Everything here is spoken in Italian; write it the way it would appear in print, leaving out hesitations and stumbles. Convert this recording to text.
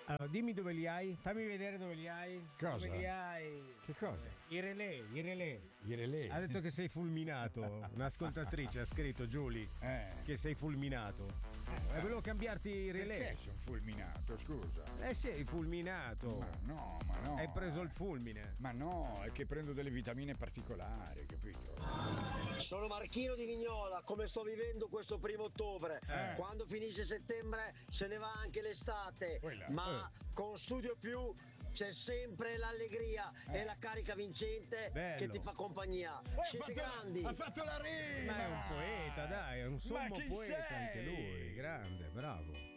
Allora, dimmi dove li hai, fammi vedere dove li hai. Cosa? Dove li hai? Che cosa? I relè. I relè. Ha detto che sei fulminato. Un'ascoltatrice ha scritto, Giulia, che sei fulminato. Volevo cambiarti i relè. Perché sono fulminato, scusa? Sei fulminato. Ma no. Hai preso il fulmine. Ma no, è che prendo delle vitamine particolari, capito? Sono Marchino di Vignola, come sto vivendo questo 1° ottobre. Quando finisce settembre se ne va anche l'estate, ma con Studio Più c'è sempre l'allegria e la carica vincente che ti fa compagnia. Siete grandi. Ha fatto la rima! Ma è un poeta, dai, è un sommo chi poeta sei? anche lui, grande, bravo.